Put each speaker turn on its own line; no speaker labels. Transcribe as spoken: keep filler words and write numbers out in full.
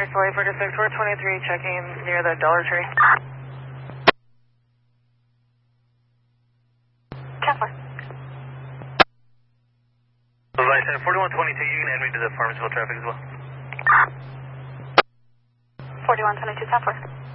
four eight four six, four twenty-three, checking near the Dollar Tree. ten four.
Levi Center, forty-one twenty-two, you can add me to the Farmersville traffic as well.
forty-one twenty-two, ten four.